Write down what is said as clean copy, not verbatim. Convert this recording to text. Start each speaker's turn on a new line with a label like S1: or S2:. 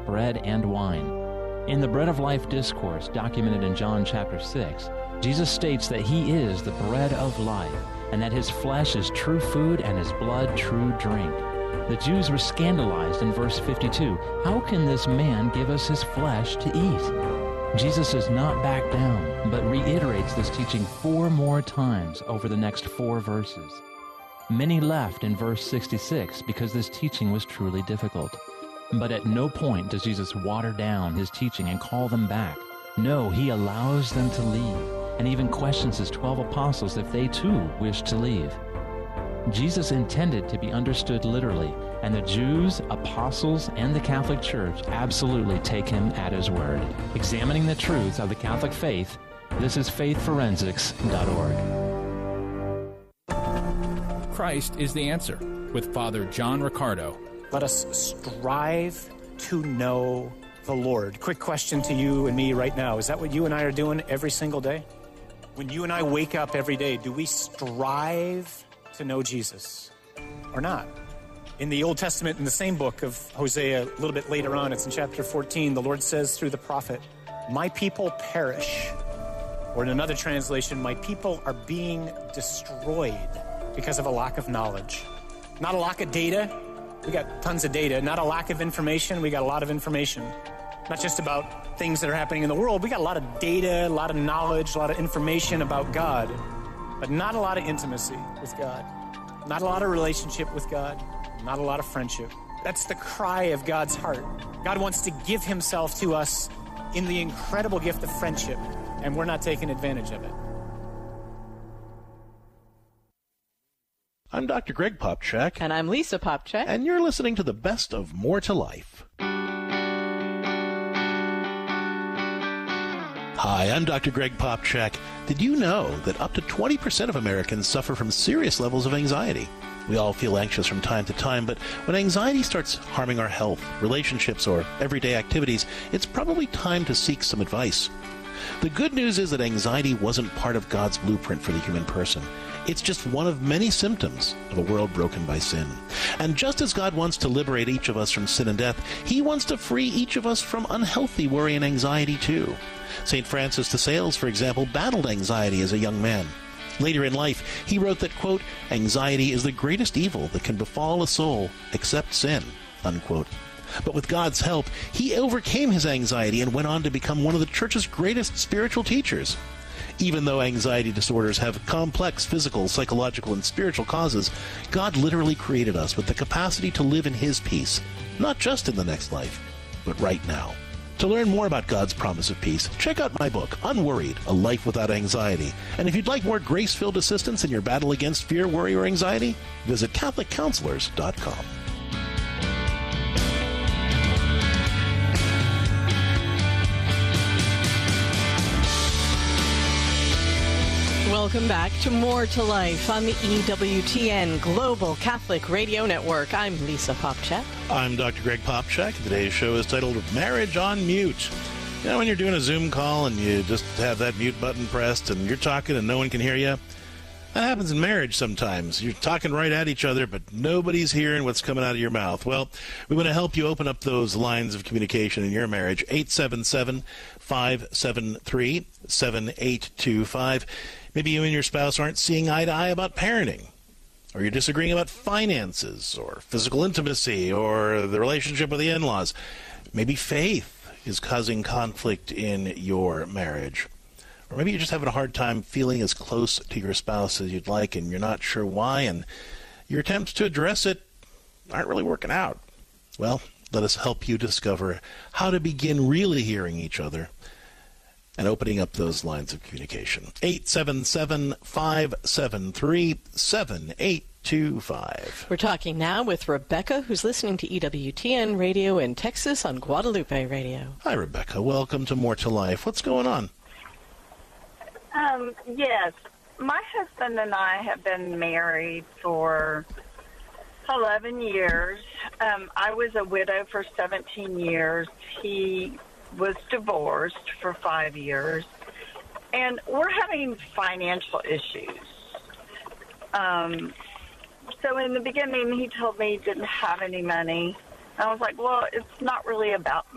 S1: bread and wine. In the Bread of Life discourse documented in John chapter 6, Jesus states that he is the bread of life, and that his flesh is true food and his blood true drink. The Jews were scandalized in verse 52. How can this man give us his flesh to eat? Jesus does not back down, but reiterates this teaching 4 more times over the next 4 verses. Many left in verse 66 because this teaching was truly difficult. But at no point does Jesus water down his teaching and call them back. No, he allows them to leave, and even questions his 12 apostles if they too wish to leave. Jesus intended to be understood literally, and the Jews, apostles, and the Catholic Church absolutely take him at his word. Examining the truths of the Catholic faith, this is faithforensics.org.
S2: Christ is the answer, with Father John Riccardo.
S3: Let us strive to know the Lord. Quick question to you and me right now. Is that what you and I are doing every single day? When you and I wake up every day, do we strive to know Jesus or not? In the Old Testament, in the same book of Hosea, a little bit later on, it's in chapter 14, the Lord says through the prophet, "My people perish." Or in another translation, "My people are being destroyed because of a lack of knowledge." Not a lack of data. We got tons of data. Not a lack of information. We got a lot of information. Not just about things that are happening in the world. We got a lot of data, a lot of knowledge, a lot of information about God, but not a lot of intimacy with God. Not a lot of relationship with God. Not a lot of friendship. That's the cry of God's heart. God wants to give himself to us in the incredible gift of friendship, and we're not taking advantage of it.
S4: I'm Dr. Greg Popcak.
S5: And I'm Lisa Popcak.
S4: And you're listening to the best of More to Life. Hi, I'm Dr. Greg Popcak. Did you know that up to 20% of Americans suffer from serious levels of anxiety? We all feel anxious from time to time, but when anxiety starts harming our health, relationships, or everyday activities, it's probably time to seek some advice. The good news is that anxiety wasn't part of God's blueprint for the human person. It's just one of many symptoms of a world broken by sin. And just as God wants to liberate each of us from sin and death, he wants to free each of us from unhealthy worry and anxiety too. St. Francis de Sales, for example, battled anxiety as a young man. Later in life, he wrote that, quote, "Anxiety is the greatest evil that can befall a soul except sin," unquote. But with God's help, he overcame his anxiety and went on to become one of the Church's greatest spiritual teachers. Even though anxiety disorders have complex physical, psychological, and spiritual causes, God literally created us with the capacity to live in his peace, not just in the next life, but right now. To learn more about God's promise of peace, check out my book, Unworried, A Life Without Anxiety. And if you'd like more grace-filled assistance in your battle against fear, worry, or anxiety, visit CatholicCounselors.com.
S5: Welcome back to More to Life on the EWTN Global Catholic Radio Network. I'm Lisa Popcak.
S4: I'm Dr. Greg Popcak. Today's show is titled Marriage on Mute. You know, when you're doing a Zoom call and you just have that mute button pressed and you're talking and no one can hear you, that happens in marriage sometimes. You're talking right at each other, but nobody's hearing what's coming out of your mouth. Well, we want to help you open up those lines of communication in your marriage. 877-573-7825. Maybe you and your spouse aren't seeing eye to eye about parenting, or you're disagreeing about finances, or physical intimacy, or the relationship with the in-laws. Maybe faith is causing conflict in your marriage. Or maybe you're just having a hard time feeling as close to your spouse as you'd like, and you're not sure why, and your attempts to address it aren't really working out. Well, let us help you discover how to begin really hearing each other and opening up those lines of communication. 877-573-7825.
S5: We're talking now with Rebecca, who's listening to EWTN Radio in Texas on Guadalupe Radio.
S4: Hi, Rebecca. Welcome to More to Life. What's going on?
S6: Yes. My husband and I have been married for 11 years. I was a widow for 17 years. He was divorced for 5 years. And we're having financial issues. So in the beginning, he told me he didn't have any money. I was like, well, it's not really about